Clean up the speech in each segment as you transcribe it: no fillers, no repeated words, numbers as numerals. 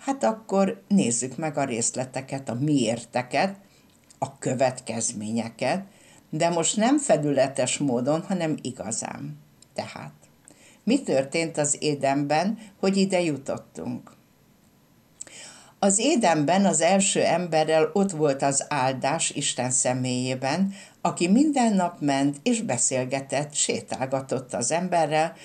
Hát akkor nézzük meg a részleteket, a miérteket, a következményeket, de most nem felületes módon, hanem igazán. Tehát, mi történt az Édenben, hogy ide jutottunk? Az Édenben az első emberrel ott volt az áldás Isten személyében, aki minden nap ment és beszélgetett, sétálgatott az emberrel,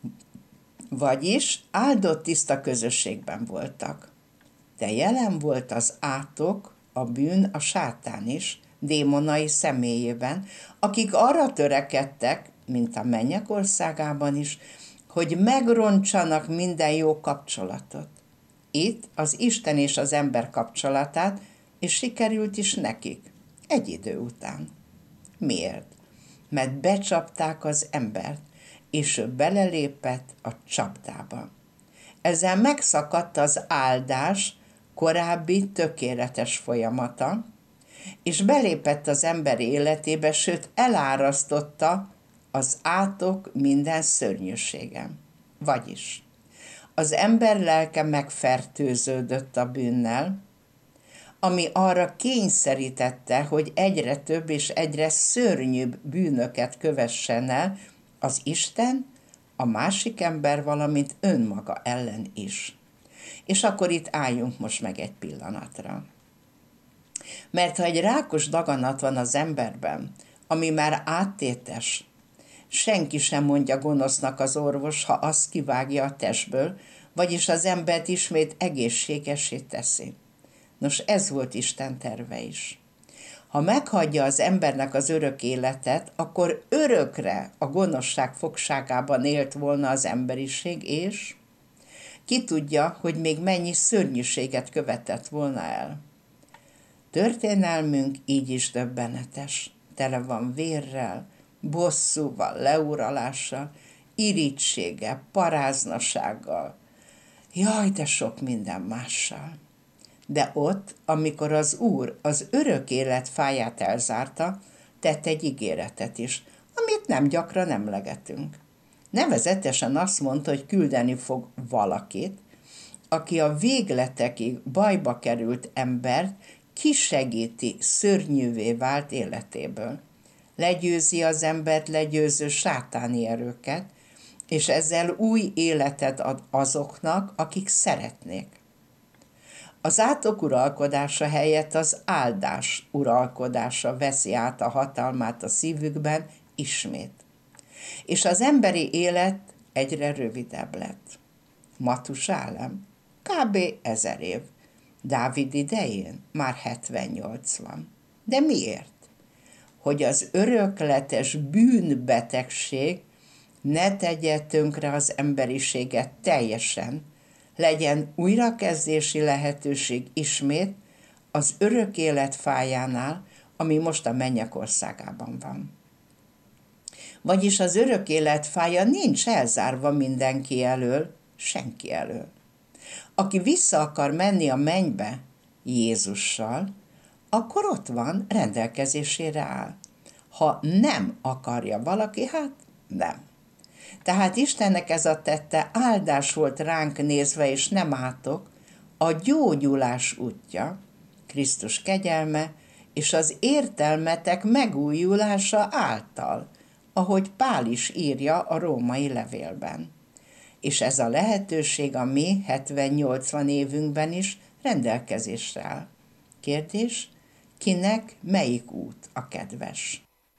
vagyis áldott tiszta közösségben voltak. De jelen volt az átok, a bűn, a sátán is, démonai személyében, akik arra törekedtek, mint a mennyek országában is, hogy megrontsanak minden jó kapcsolatot. Itt az Isten és az ember kapcsolatát, és sikerült is nekik, egy idő után. Miért? Mert becsapták az embert, és ő belelépett a csapdába. Ezzel megszakadt az áldás korábbi tökéletes folyamata, és belépett az ember életébe, sőt elárasztotta az átok minden szörnyűsége. Vagyis az ember lelke megfertőződött a bűnnel, ami arra kényszerítette, hogy egyre több és egyre szörnyűbb bűnöket kövessen el az Isten, a másik ember, valamint önmaga ellen is. És akkor itt álljunk most meg egy pillanatra. Mert ha egy rákos daganat van az emberben, ami már áttétes, senki sem mondja gonosznak az orvos, ha azt kivágja a testből, vagyis az embert ismét egészségessé teszi. Nos, ez volt Isten terve is. Ha meghagyja az embernek az örök életet, akkor örökre a gonoszság fogságában élt volna az emberiség, és ki tudja, hogy még mennyi szörnyűséget követett volna el. Történelmünk így is döbbenetes. Tele van vérrel, bosszúval, leuralással, irítséggel, paráznasággal. Jaj, de sok minden mással. De ott, amikor az Úr az örök élet fáját elzárta, tett egy ígéretet is, amit nem gyakran emlegetünk. Nevezetesen azt mondta, hogy küldeni fog valakit, aki a végletekig bajba került embert kisegíti szörnyűvé vált életéből. Legyőzi az embert legyőző sátáni erőket, és ezzel új életet ad azoknak, akik szeretnék. Az átok uralkodása helyett az áldás uralkodása veszi át a hatalmát a szívükben ismét. És az emberi élet egyre rövidebb lett. Matusálem kb. 1000 év. Dávid idején már 78 van. De miért? Hogy az örökletes bűnbetegség ne tegye tönkre az emberiséget teljesen, legyen újrakezdési lehetőség ismét az örök élet fájánál, ami most a mennyek országában van. Vagyis az örök élet fája nincs elzárva mindenki elől, senki elől. Aki vissza akar menni a mennybe Jézussal, akkor ott van, rendelkezésére áll. Ha nem akarja valaki, hát nem. Tehát Istennek ez a tette áldás volt ránk nézve, és nem átok, a gyógyulás útja, Krisztus kegyelme, és az értelmetek megújulása által, ahogy Pál is írja a római levélben. És ez a lehetőség a mi 70-80 évünkben is rendelkezésre áll. Kérdés, kinek melyik út a kedves?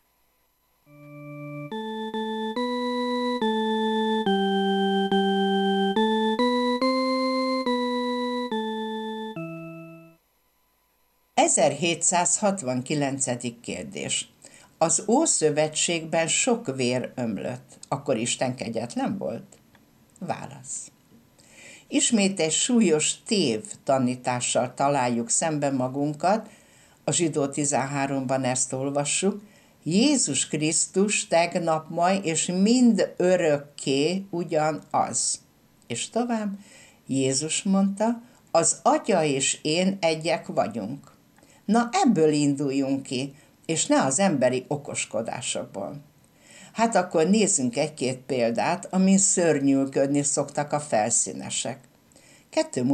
(1769. kérdés. Az Ószövetségben sok vér ömlött, akkor Isten kegyetlen volt? Válasz. Ismét egy súlyos tév tanítással találjuk szembe magunkat, a Zsidó 13-ban ezt olvassuk, Jézus Krisztus tegnap, ma és mind örökké ugyanaz. És tovább, Jézus mondta, az Atya és én egyek vagyunk. Na ebből induljunk ki, és ne az emberi okoskodásokból. Hát akkor nézzünk egy-két példát, amin szörnyűködni szoktak a felszínesek. 2